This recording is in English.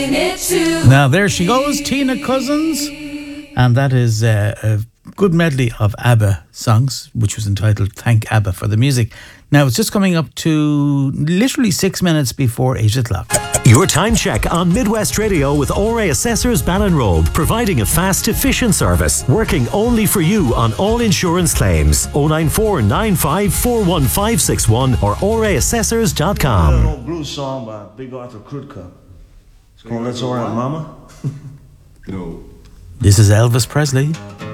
Now there she goes, Tina Cousins, and that is a good medley of ABBA songs, which was entitled Thank ABBA for the Music. Now it's just coming up to literally 6 minutes before 8 o'clock. Your time check on Midwest Radio with Ore Assessors Ballinrobe, providing a fast, efficient service, working only for you on all insurance claims. 094 95 41561 or oreassessors.com. An old blues song by Big Arthur Krutka. It's called That's Alright Mama. No. This is Elvis Presley.